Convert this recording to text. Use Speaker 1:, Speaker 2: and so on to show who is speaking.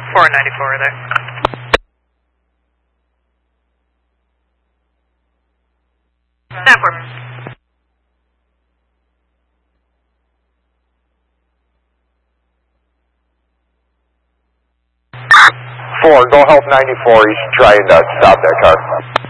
Speaker 1: 494 there. Network.
Speaker 2: 4, go help 94, he's trying to stop that car.